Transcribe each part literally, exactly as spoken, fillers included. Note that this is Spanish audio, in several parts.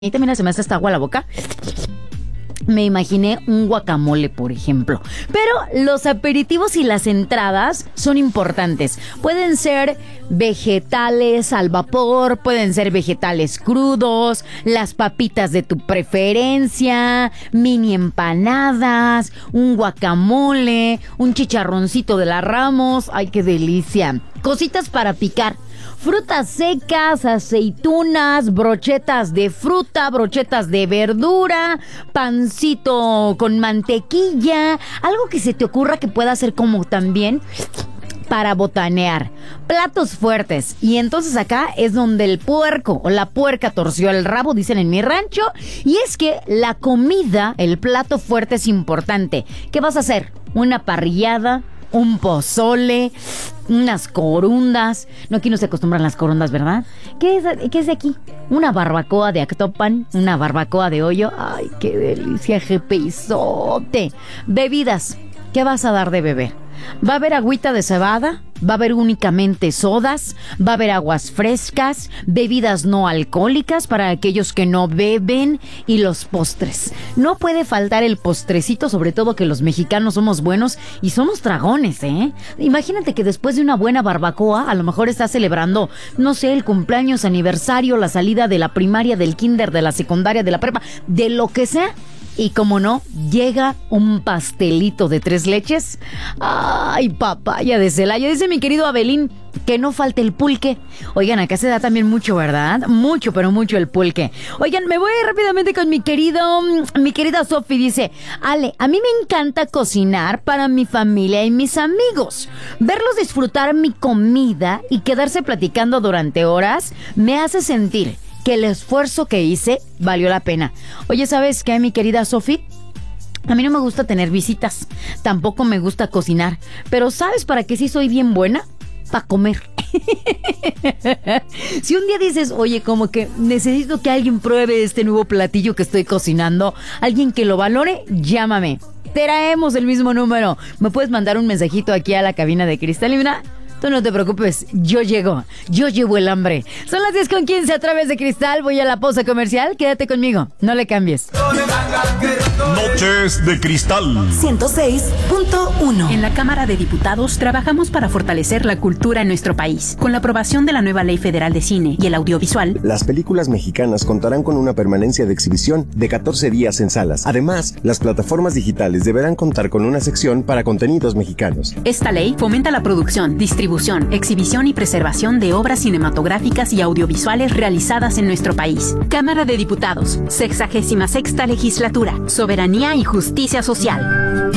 Y también se me hace esta agua a la boca. Me imaginé un guacamole, por ejemplo. Pero los aperitivos y las entradas son importantes. Pueden ser vegetales al vapor, pueden ser vegetales crudos, las papitas de tu preferencia, mini empanadas, un guacamole, un chicharroncito de la Ramos. ¡Ay, qué delicia! Cositas para picar. Frutas secas, aceitunas, brochetas de fruta, brochetas de verdura, pancito con mantequilla, algo que se te ocurra que pueda ser como también para botanear. Platos fuertes. Y entonces acá es donde el puerco o la puerca torció el rabo, dicen en mi rancho. Y es que la comida, el plato fuerte es importante. ¿Qué vas a hacer? ¿Una parrillada? ¿Un pozole? ¿Unas corundas? No, aquí no se acostumbran las corundas, ¿verdad? ¿Qué es, qué es de aquí? ¿Una barbacoa de actopan? ¿Una barbacoa de hoyo? ¡Ay, qué delicia, jepezote! Bebidas. ¿Qué vas a dar de beber? ¿Va a haber agüita de cebada? ¿Va a haber únicamente sodas? ¿Va a haber aguas frescas? ¿Bebidas no alcohólicas para aquellos que no beben? Y los postres. No puede faltar el postrecito, sobre todo que los mexicanos somos buenos y somos dragones, ¿eh? Imagínate que después de una buena barbacoa, a lo mejor estás celebrando, no sé, el cumpleaños, aniversario, la salida de la primaria, del kinder, de la secundaria, de la prepa, de lo que sea. Y como no, llega un pastelito de tres leches. ¡Ay, papaya de Celaya! Dice mi querido Abelín que no falte el pulque. Oigan, acá se da también mucho, ¿verdad? Mucho, pero mucho el pulque. Oigan, me voy rápidamente con mi querido, mi querida Sofi. Dice, Ale, a mí me encanta cocinar para mi familia y mis amigos. Verlos disfrutar mi comida y quedarse platicando durante horas me hace sentir que el esfuerzo que hice valió la pena. Oye, ¿sabes qué, mi querida Sofi? A mí no me gusta tener visitas, tampoco me gusta cocinar, pero ¿sabes para qué sí soy bien buena? Para comer. Si un día dices, oye, como que necesito que alguien pruebe este nuevo platillo que estoy cocinando, alguien que lo valore, llámame. Traemos el mismo número. Me puedes mandar un mensajito aquí a la cabina de Cristal y mira, tú no te preocupes, yo llego, yo llevo el hambre. Son las diez con quince a través de Cristal, voy a la pausa comercial, quédate conmigo, no le cambies. Noches de Cristal ciento seis punto uno. En la Cámara de Diputados trabajamos para fortalecer la cultura en nuestro país. Con la aprobación de la nueva Ley Federal de Cine y el Audiovisual, las películas mexicanas contarán con una permanencia de exhibición de catorce días en salas. Además, las plataformas digitales deberán contar con una sección para contenidos mexicanos. Esta ley fomenta la producción, distribución, exhibición y preservación de obras cinematográficas y audiovisuales realizadas en nuestro país. Cámara de Diputados, sexagésima sexta legislatura, soberanía y justicia social.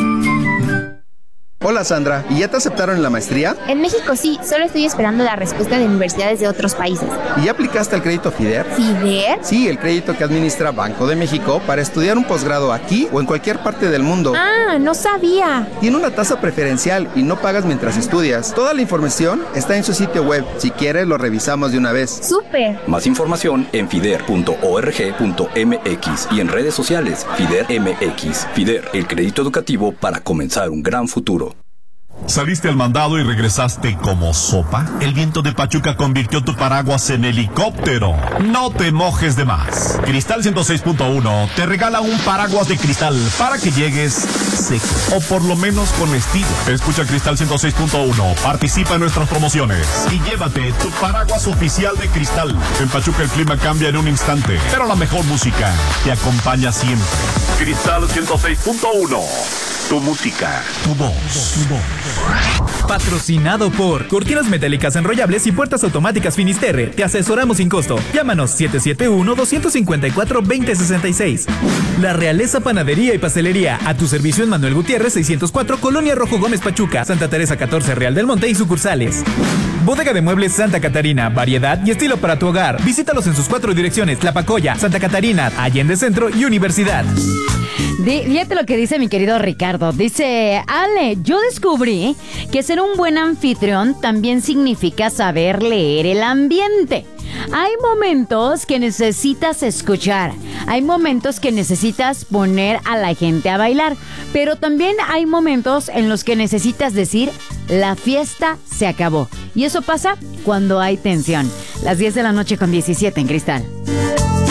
Hola Sandra, ¿y ya te aceptaron en la maestría? En México sí, solo estoy esperando la respuesta de universidades de otros países. ¿Y ya aplicaste al crédito FIDER? ¿FIDER? Sí, el crédito que administra Banco de México para estudiar un posgrado aquí o en cualquier parte del mundo. Ah, no sabía. Tiene una tasa preferencial y no pagas mientras estudias. Toda la información está en su sitio web. Si quieres, lo revisamos de una vez. ¡Súper! Más información en fider punto org punto mx y en redes sociales FIDER M X. FIDER, el crédito educativo para comenzar un gran futuro. ¿Saliste al mandado y regresaste como sopa? El viento de Pachuca convirtió tu paraguas en helicóptero. No te mojes de más. Cristal ciento seis punto uno te regala un paraguas de cristal para que llegues seco, o por lo menos con estilo. Escucha Cristal ciento seis punto uno, participa en nuestras promociones y llévate tu paraguas oficial de Cristal. En Pachuca el clima cambia en un instante, pero la mejor música te acompaña siempre. Cristal ciento seis punto uno. Tu música, tu voz, tu voz. Patrocinado por Cortinas Metálicas Enrollables y Puertas Automáticas Finisterre. Te asesoramos sin costo. Llámanos siete siete uno, dos cinco cuatro, dos cero seis seis. La Realeza Panadería y Pastelería. A tu servicio en Manuel Gutiérrez seiscientos cuatro, Colonia Rojo Gómez Pachuca, Santa Teresa catorce, Real del Monte y sucursales. Bodega de Muebles Santa Catarina. Variedad y estilo para tu hogar. Visítalos en sus cuatro direcciones: La Pacoya, Santa Catarina, Allende Centro y Universidad. Fíjate lo que dice mi querido Ricardo. Dice, Ale, yo descubrí que ser un buen anfitrión también significa saber leer el ambiente. Hay momentos que necesitas escuchar, hay momentos que necesitas poner a la gente a bailar, pero también hay momentos en los que necesitas decir, la fiesta se acabó. Y eso pasa cuando hay tensión. Las diez de la noche con diecisiete en Cristal.